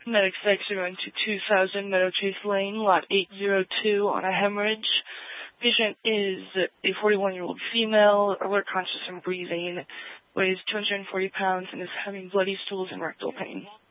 Medic Psychs are going to 2000 Meadow Chase Lane, lot 802 on a hemorrhage. Patient is a 41-year-old female, alert, conscious, and breathing, weighs 240 pounds, and is having bloody stools and rectal pain.